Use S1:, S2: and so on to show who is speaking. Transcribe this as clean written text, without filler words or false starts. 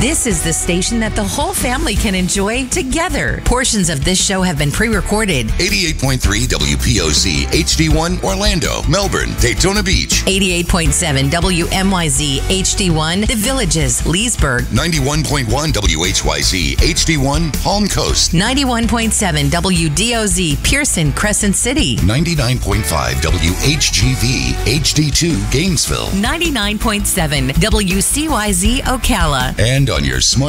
S1: This is the station that the whole family can enjoy together. Portions of this show have been pre-recorded.
S2: 88.3 WPOZ HD1 Orlando, Melbourne, Daytona Beach.
S1: 88.7 WMYZ HD1 The Villages, Leesburg.
S2: 91.1 WHYZ HD1 Palm Coast.
S1: 91.7 WDOZ Pearson, Crescent City.
S2: 99.5 WHGV HD2 Gainesville.
S1: 99.7 WCYZ Ocala.
S2: And on your smart